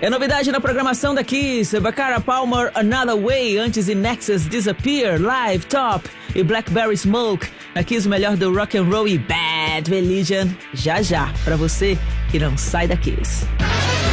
É novidade na programação da Kiss, Baccara Palmer, Another Way, antes In Excess, Disappear, Live, Top e Blackberry Smoke. Na Kiss, o melhor do rock and roll e Bad Religion, já já, pra você que não sai da Kiss.